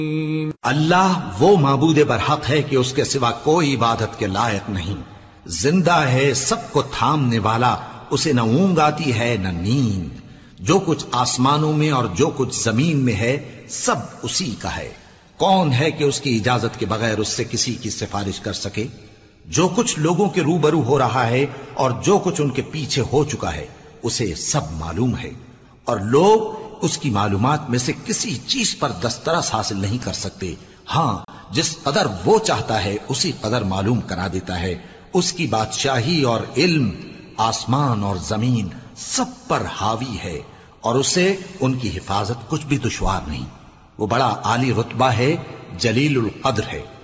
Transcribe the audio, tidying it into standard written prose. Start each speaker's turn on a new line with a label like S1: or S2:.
S1: अल्लाह वो माबूद बरहक है कि उसके सिवा कोई इबादत के लायक नहीं। जिंदा है, सबको थामने वाला, उसे न ऊंग आती है न नींद। जो कुछ आसमानों में और जो कुछ जमीन में है सब उसी का है। कौन है कि उसकी इजाजत के बगैर उससे किसी की सिफारिश कर सके? जो कुछ लोगों के रूबरू हो रहा है और जो कुछ उनके पीछे हो चुका है उसे सब मालूम है, और लोग उसकी मालूमात में से किसी चीज पर दस्तरस हासिल नहीं कर सकते। हां, जिस कदर वो चाहता है उसी कदर मालूम करा देता है। उसकी बादशाही और इल्म आसमान और जमीन सब पर हावी है, और उसे उनकी हिफाजत कुछ भी दुश्वार नहीं। वो बड़ा आली रुतबा है, जलीलुल कद्र है।